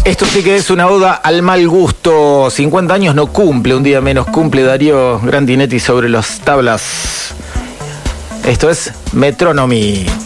Esto sí que es una oda al mal gusto. 50 años no cumple, un día menos cumple Darío Grandinetti sobre las tablas. Esto es Metronomy.